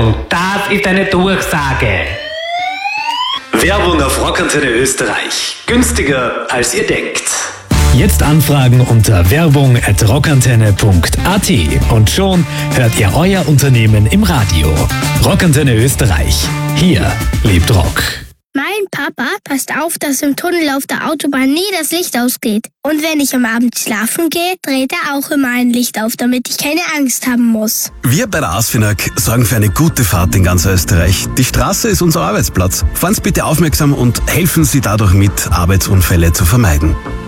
Und das ist eine Durchsage. Werbung auf Rockantenne Österreich. Günstiger als ihr denkt. Jetzt anfragen unter werbung@rockantenne.at und schon hört ihr euer Unternehmen im Radio. Rockantenne Österreich. Hier lebt Rock. Mein Papa passt auf, dass im Tunnel auf der Autobahn nie das Licht ausgeht. Und wenn ich am Abend schlafen gehe, dreht er auch immer ein Licht auf, damit ich keine Angst haben muss. Wir bei der ASFINAG sorgen für eine gute Fahrt in ganz Österreich. Die Straße ist unser Arbeitsplatz. Fahren Sie bitte aufmerksam und helfen Sie dadurch mit, Arbeitsunfälle zu vermeiden.